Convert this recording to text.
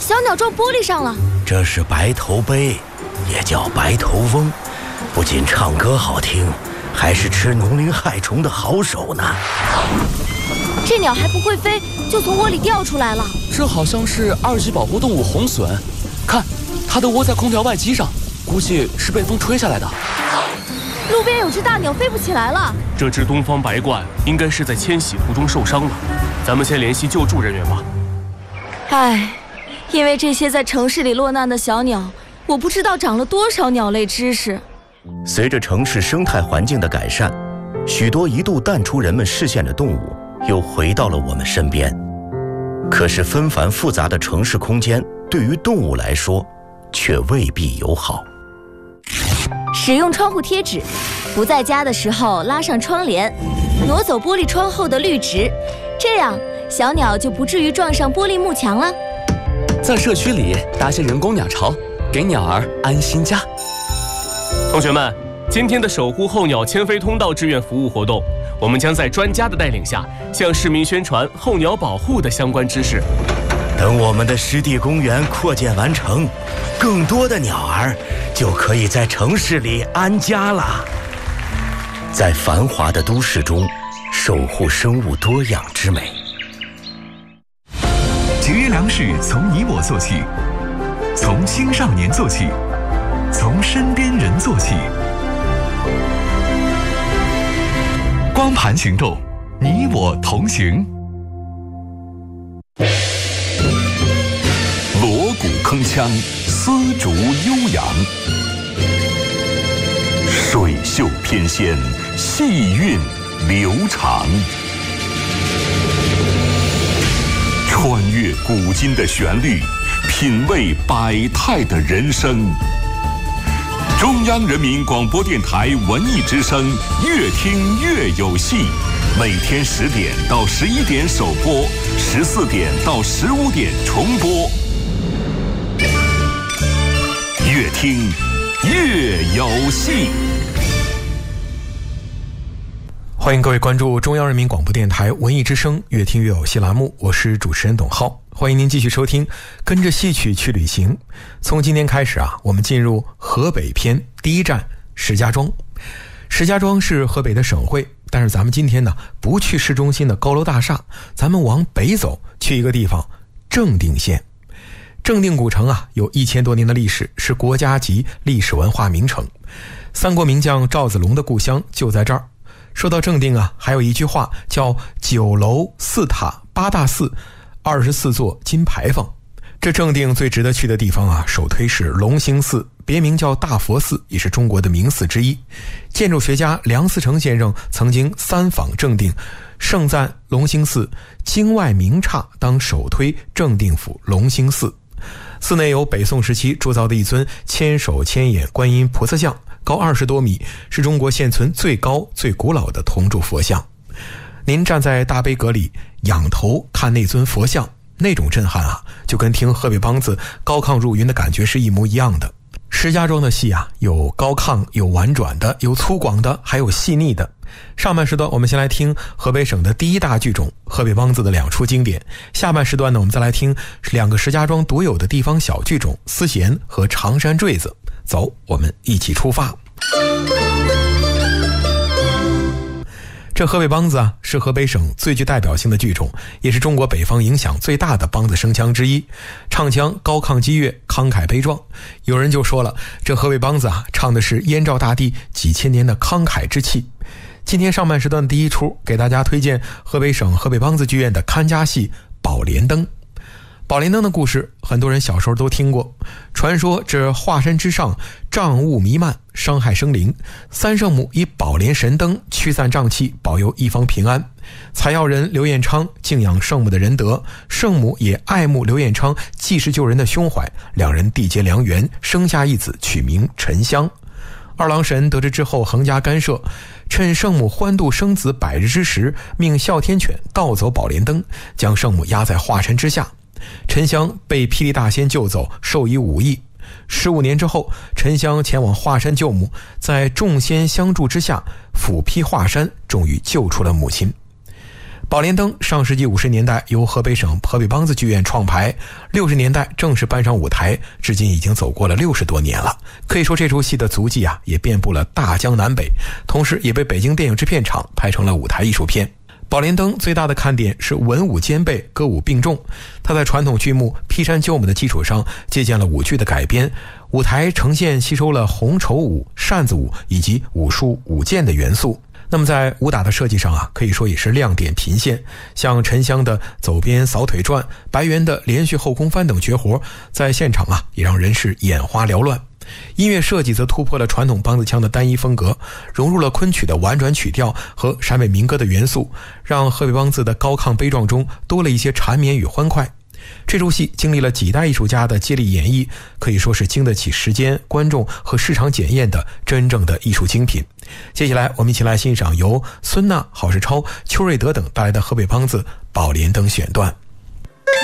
小鸟撞玻璃上了。 这是白头鹎，也叫白头翁，不仅唱歌好听，还是吃农灵害虫的好手呢。 这鸟还不会飞，就从窝里掉出来了。 这好像是2级保护动物红隼，看，它都窝在空调外机上，估计是被风吹下来的。 路边有只大鸟飞不起来了。 这只东方白鹳应该是在迁徙途中受伤了，咱们先联系救助人员吧。 唉，因为这些在城市里落难的小鸟，我不知道长了多少鸟类知识。 随着城市生态环境的改善，许多一度淡出人们视线的动物又回到了我们身边。可是纷繁复杂的城市空间对于动物来说却未必友好。 使用窗户贴纸，不在家的时候拉上窗帘，挪走玻璃窗后的绿植，这样小鸟就不至于撞上玻璃幕墙了。 在社区里搭些人工鸟巢，给鸟儿安心家。 同学们，今天的守护候鸟迁飞通道志愿服务活动，我们将在专家的带领下，向市民宣传候鸟保护的相关知识。 等我们的湿地公园扩建完成，更多的鸟儿就可以在城市里安家了。在繁华的都市中，守护生物多样之美。 节约粮食从你我做起，从青少年做起，从身边人做起。光盘行动，你我同行。锣鼓铿锵，丝竹悠扬，水袖翩跹，细韵流长。穿越古今的旋律，品味百态的人生。中央人民广播电台文艺之声，越听越有戏。每天10点到11点首播，14点到15点重播。越听越有戏。 欢迎各位关注中央人民广播电台文艺之声越听越有戏栏目，我是主持人董浩，欢迎您继续收听跟着戏曲去旅行。从今天开始我们进入河北篇，第一站石家庄。石家庄是河北的省会，但是咱们今天呢不去市中心的高楼大厦，咱们往北走，去一个地方正定县。正定古城有1000多年的历史，是国家级历史文化名城。三国名将赵子龙的故乡就在这儿。说到正定还有一句话叫9楼4塔8大寺24座金牌坊。这正定最值得去的地方首推是龙兴寺，别名叫大佛寺，也是中国的名寺之一。建筑学家梁思成先生曾经参访正定，盛赞龙兴寺京外名刹，当首推正定府龙兴寺。寺内有北宋时期铸造的一尊千手千眼观音菩萨像，高20多米，是中国现存最高最古老的铜铸佛像。您站在大悲阁里仰头看那尊佛像，那种震撼就跟听河北梆子高亢入云的感觉是一模一样的。石家庄的戏有高亢，有婉转的，有粗犷的，还有细腻的。上半时段我们先来听河北省的第一大剧种河北梆子的2出经典，下半时段呢，我们再来听2个石家庄独有的地方小剧种丝弦和长山坠子。走，我们一起出发。这河北梆子是河北省最具代表性的剧种，也是中国北方影响最大的梆子声腔之一，唱腔高亢激越，慷慨悲壮。有人就说了，这河北梆子唱的是燕赵大地几千年的慷慨之气。今天上半时段的第一出，给大家推荐河北省河北梆子剧院的看家戏《宝莲灯》。宝莲灯的故事，很多人小时候都听过。传说这华山之上瘴雾弥漫，伤害生灵，三圣母以宝莲神灯驱散瘴气，保佑一方平安。采药人刘彦昌敬仰圣母的仁德，圣母也爱慕刘彦昌济世救人的胸怀，两人缔结良缘，生下一子，取名沉香。二郎神得知之后横加干涉，趁圣母欢度生子100日之时，命哮天犬盗走宝莲灯，将圣母压在华山之下。沉香被霹雳大仙救走，授以武艺。15年之后，沉香前往华山救母，在众仙相助之下，斧劈华山，终于救出了母亲。 宝莲灯上世纪50年代由河北省河北梆子剧院创排，60年代正式搬上舞台，至今已经走过了60多年了。可以说这出戏的足迹也遍布了大江南北，同时也被北京电影制片厂拍成了舞台艺术片。宝莲灯最大的看点是文武兼备，歌舞并重。它在传统剧目劈山救母的基础上，借鉴了舞剧的改编，舞台呈现吸收了红绸舞、扇子舞以及武术舞剑的元素。那么在武打的设计上可以说也是亮点频现，像沉香的走边扫腿转、白猿的连续后空翻等绝活，在现场也让人是眼花缭乱。音乐设计则突破了传统梆子腔的单一风格，融入了昆曲的婉转曲调和陕北民歌的元素，让河北梆子的高亢悲壮中多了一些缠绵与欢快。这出戏经历了几代艺术家的接力演绎，可以说是经得起时间、观众和市场检验的真正的艺术精品。接下来我们一起来欣赏由孙娜、郝世超、邱瑞德等带来的河北梆子《宝莲灯》选段。